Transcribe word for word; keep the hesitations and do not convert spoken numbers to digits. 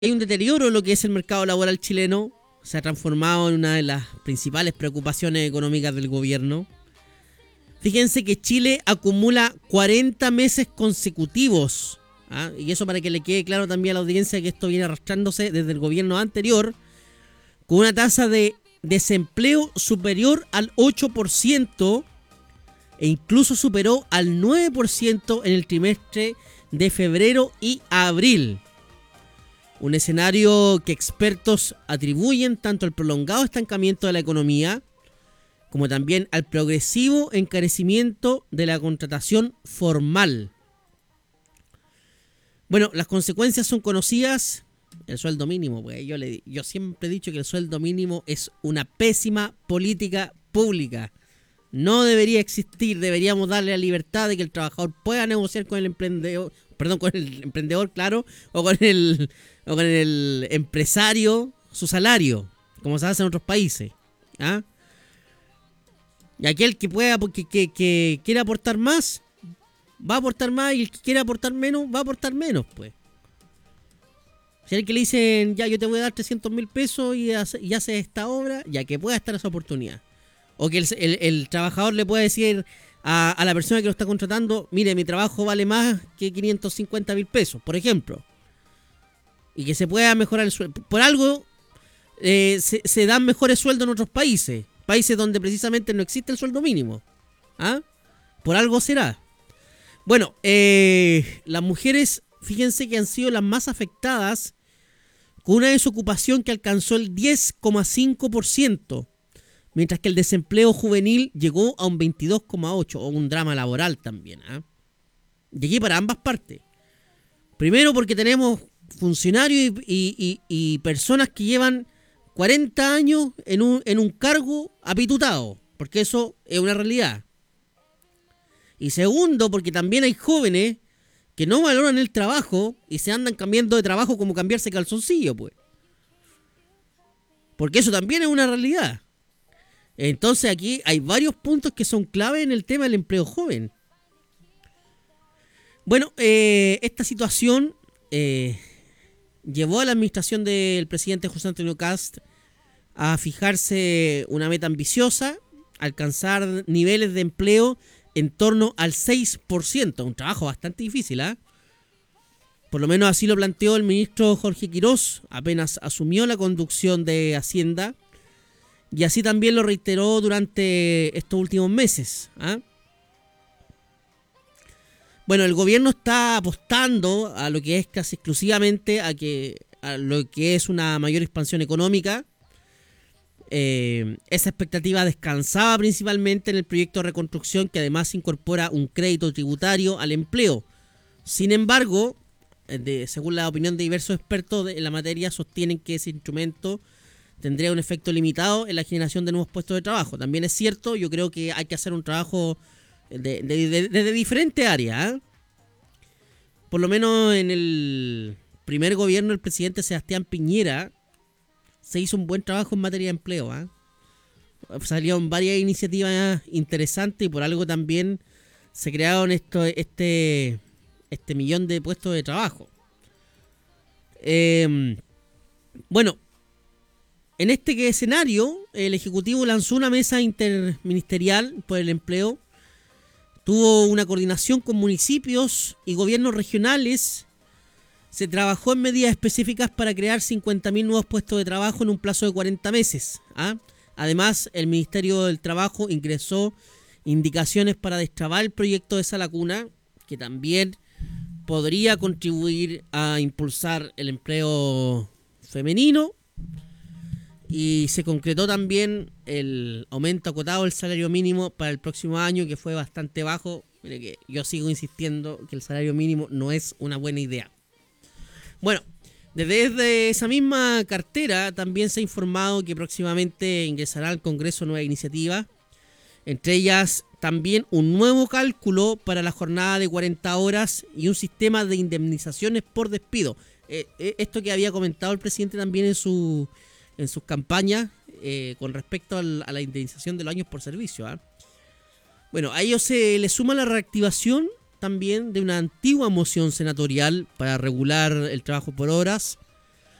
Hay un deterioro en lo que es el mercado laboral chileno. Se ha transformado en una de las principales preocupaciones económicas del gobierno. Fíjense que Chile acumula cuarenta meses consecutivos, ¿ah? Y eso para que le quede claro también a la audiencia que esto viene arrastrándose desde el gobierno anterior, con una tasa de desempleo superior al ocho por ciento e incluso superó al nueve por ciento en el trimestre de febrero y abril. Un escenario que expertos atribuyen tanto al prolongado estancamiento de la economía como también al progresivo encarecimiento de la contratación formal. Bueno, las consecuencias son conocidas. El sueldo mínimo, pues yo, le, yo siempre he dicho que el sueldo mínimo es una pésima política pública. No debería existir, deberíamos darle la libertad de que el trabajador pueda negociar con el emprendedor, perdón, con el emprendedor, claro, o con el, o con el empresario su salario, como se hace en otros países. ¿Ah? Y aquel que pueda, porque que, que quiera aportar más, va a aportar más, y el que quiera aportar menos, va a aportar menos, pues. Si al que le dicen, ya yo te voy a dar trescientos mil pesos y hace, y hace esta obra, ya que pueda estar esa oportunidad. O que el, el, el trabajador le pueda decir a, a la persona que lo está contratando, mire, mi trabajo vale más que quinientos cincuenta mil pesos, por ejemplo. Y que se pueda mejorar el sueldo. Por algo eh, se, se dan mejores sueldos en otros países. Países donde precisamente no existe el sueldo mínimo. ¿Ah? Por algo será. Bueno, eh, las mujeres, fíjense que han sido las más afectadas, con una desocupación que alcanzó el diez coma cinco por ciento, mientras que el desempleo juvenil llegó a un veintidós coma ocho por ciento, o un drama laboral también. ¿Ah? Y aquí para ambas partes. Primero porque tenemos funcionarios y, y, y, y personas que llevan cuarenta años en un, en un cargo apitutado, porque eso es una realidad. Y segundo, porque también hay jóvenes que no valoran el trabajo y se andan cambiando de trabajo como cambiarse calzoncillo, pues. Porque eso también es una realidad. Entonces aquí hay varios puntos que son clave en el tema del empleo joven. Bueno, eh, esta situación eh, llevó a la administración del presidente José Antonio Kast a fijarse una meta ambiciosa, alcanzar niveles de empleo en torno al seis por ciento, un trabajo bastante difícil, ¿eh? Por lo menos así lo planteó el ministro Jorge Quirós apenas asumió la conducción de Hacienda, y así también lo reiteró durante estos últimos meses. ¿eh? Bueno, el gobierno está apostando a lo que es casi exclusivamente a, que, a lo que es una mayor expansión económica. Eh, esa expectativa descansaba principalmente en el proyecto de reconstrucción, que además incorpora un crédito tributario al empleo. Sin embargo, de, según la opinión de diversos expertos en la materia, sostienen que ese instrumento tendría un efecto limitado en la generación de nuevos puestos de trabajo. También es cierto, yo creo que hay que hacer un trabajo desde de, de, de, de diferentes áreas. ¿eh? Por lo menos en el primer gobierno del presidente Sebastián Piñera se hizo un buen trabajo en materia de empleo. ¿eh? Salieron varias iniciativas interesantes y por algo también se crearon esto, este, este millón de puestos de trabajo. Eh, bueno, en este escenario, el Ejecutivo lanzó una mesa interministerial por el empleo, tuvo una coordinación con municipios y gobiernos regionales, se trabajó en medidas específicas para crear cincuenta mil nuevos puestos de trabajo en un plazo de cuarenta meses. ¿ah? Además, el Ministerio del Trabajo ingresó indicaciones para destrabar el proyecto de Sala Cuna, que también podría contribuir a impulsar el empleo femenino. Y se concretó también el aumento acotado del salario mínimo para el próximo año, que fue bastante bajo. Mire que yo sigo insistiendo que el salario mínimo no es una buena idea. Bueno, desde esa misma cartera también se ha informado que próximamente ingresará al Congreso nueva iniciativa. Entre ellas también un nuevo cálculo para la jornada de cuarenta horas y un sistema de indemnizaciones por despido. Eh, eh, esto que había comentado el presidente también en su... en sus campañas eh, con respecto al, a la indemnización de los años por servicio. ¿eh? Bueno, a ello se le suma la reactivación también de una antigua moción senatorial para regular el trabajo por horas,